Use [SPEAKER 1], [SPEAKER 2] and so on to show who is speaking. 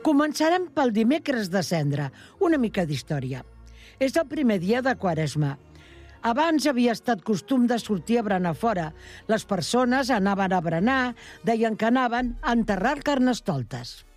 [SPEAKER 1] Començarem pel dimecres de Cendra, una mica d'història. És el primer dia de Quaresma. Abans havia estat costum de sortir a berenar fora. Les persones anaven a berenar, deien que anaven a enterrar carnestoltes.